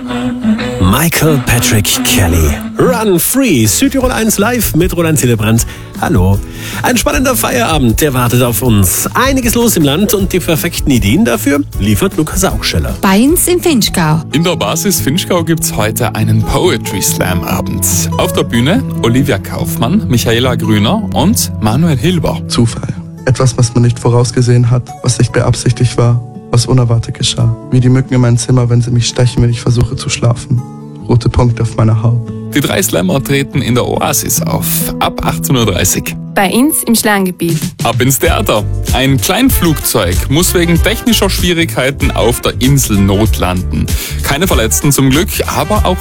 Michael Patrick Kelly. Run Free, Südtirol 1 live mit Roland Hillebrand. Hallo. Ein spannender Feierabend, der wartet auf uns. Einiges los im Land und die perfekten Ideen dafür liefert Lukas Augscheller. Bei uns in Finchgau. In der Basis Finchgau gibt's heute einen Poetry Slam Abend. Auf der Bühne Olivia Kaufmann, Michaela Grüner und Manuel Hilber. Zufall. Etwas, was man nicht vorausgesehen hat, was nicht beabsichtigt war, was unerwartet geschah. Wie die Mücken in meinem Zimmer, wenn sie mich stechen, wenn ich versuche zu schlafen. Rote Punkte auf meiner Haut. Die 3 Slammer treten in der Oasis auf, ab 18.30 Uhr. Bei uns im Schlanggebiet. Ab ins Theater. Ein Kleinflugzeug muss wegen technischer Schwierigkeiten auf der Insel notlanden. Keine Verletzten zum Glück, aber auch